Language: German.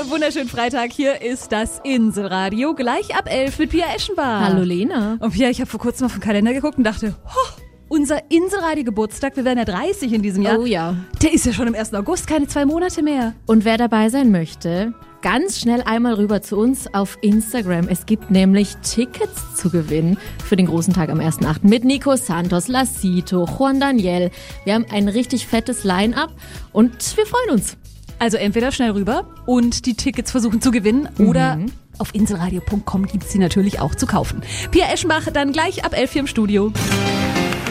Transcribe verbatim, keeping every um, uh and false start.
wunderschönen Freitag. Hier ist das Inselradio, gleich ab elf mit Pia Eschenbach. Hallo Lena. Und Pia, ich habe vor kurzem auf den Kalender geguckt und dachte, oh, unser Inselradio-Geburtstag, wir werden ja dreißig in diesem Jahr. Oh ja. Der ist ja schon im ersten August, keine zwei Monate mehr. Und wer dabei sein möchte, ganz schnell einmal rüber zu uns auf Instagram. Es gibt nämlich Tickets zu gewinnen für den großen Tag am ersten achten mit Nico Santos, Lacito, Juan Daniel. Wir haben ein richtig fettes Line-Up und wir freuen uns. Also entweder schnell rüber und die Tickets versuchen zu gewinnen mhm. oder auf inselradio punkt com gibt es sie natürlich auch zu kaufen. Pia Eschenbach dann gleich ab elf hier im Studio.